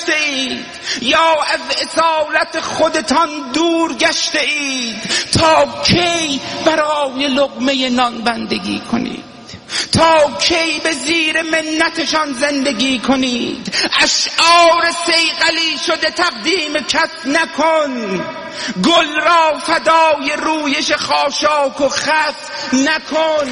نشسته اید یا از اصالت خودتان دور گشته اید؟ تا کی برای لقمه نان بندگی کنید؟ تا کی به زیر منتشان زندگی کنید؟ اشعار صیقلی شده تقدیم کس نکن، گل را فدای رویش خاشاک و خس نکن.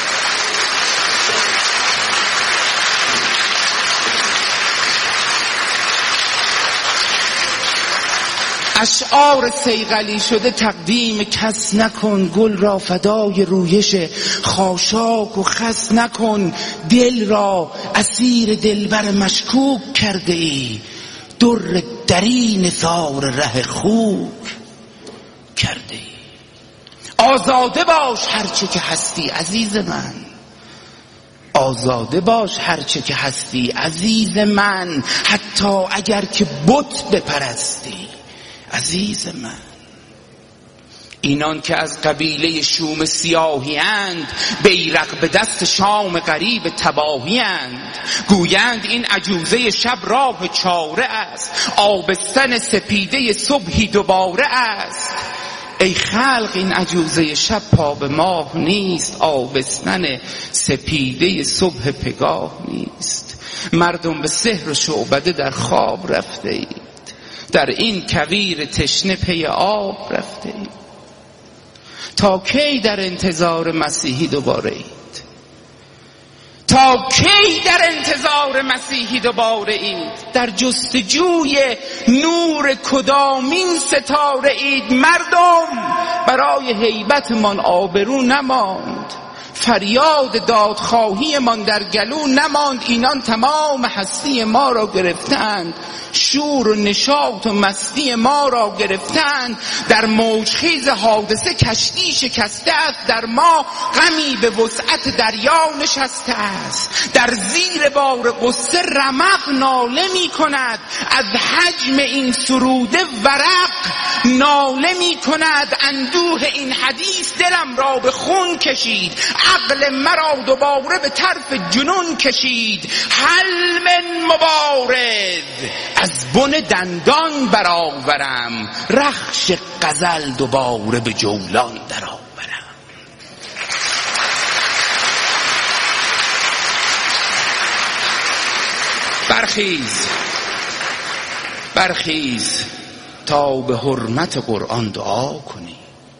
اشعار صیقلی شده تقدیم کس نکن، گل را فدای رویش خاشاک و خس نکن. دل را اسیر دلبر مشکوک کرده ای، در دری نثار ره خوک کرده ای. آزاده باش هرچه که هستی عزیز من، آزاده باش هرچه که هستی عزیز من، حتی اگر که بت بپرستی عزیز من. اینان که از قبیله شوم سیاهی اند، بیرق به دست شام غریب تباهی اند. گویند این عجوزه شب راه چاره است، آبستن سپیده صبحی دوباره است. ای خلق این عجوزه شب پا به ماه نیست، آبستن سپیده صبح پگاه نیست. مردم به سحر و شعبده در خواب رفته اید، در این کویر تشنه پی آب رفته اید. تا کی در انتظار مسیحی دوباره اید؟ تا کی در انتظار مسیحی دوباره اید؟ در جستجوی نور کدامین ستاره اید؟ مردم برای هیبت من آبرو نماند، فریاد دادخواهی من در گلو نماند. اینان تمام هستی ما را گرفتند، شور و نشاط و مستی ما را گرفتند. در موجخیز حادثه کشتی شکسته است، در ما غمی به وسعت دریا نشسته است. در زیر بار غصه رمق ناله می کند، از حجم این سروده ورق ناله می کند. اندوه این حدیث دلم را به خون کشید، عقل مرا دوباره به طرف جنون کشید. هل من مبارز از بن دندان برآورم، رخش غزل دوباره به جولان درآورم. برخیز برخیز تا به حرمت قرآن دعا کنی،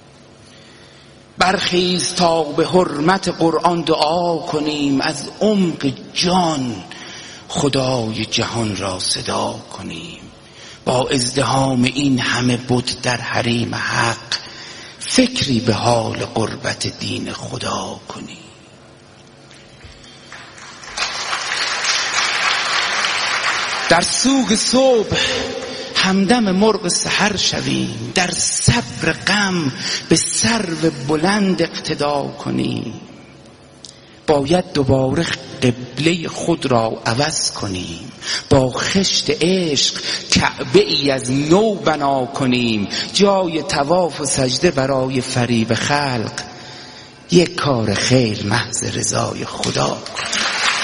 برخیز تا به حرمت قرآن دعا کنیم. از عمق جان خدای جهان را صدا کنیم. با ازدحام این همه بت در حریم حق، فکری به حال قربت دین خدا کنیم. در سوگ صبح همدم مرغ سحر شویم، در صبر غم به سرو بلند اقتدا کنیم. باید دوباره قبله خود را عوض کنیم، با خشت عشق کعبه ای از نو بنا کنیم. جای طواف و سجده برای فریب خلق، یک کار خیر محض رضای خدا کنیم.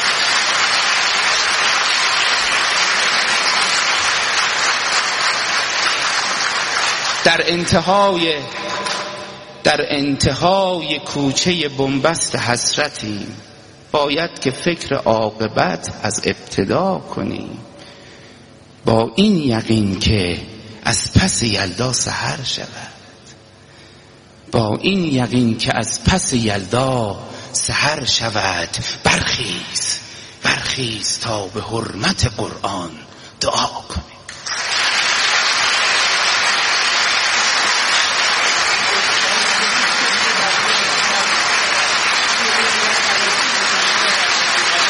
در انتهای کوچه بنبست حسرتیم، باید که فکر عاقبت از ابتدا کنیم. با این یقین که از پس یلدا سحر شود، با این یقین که از پس یلدا سحر شود. برخیز برخیز تا به حرمت قرآن دعا کنیم.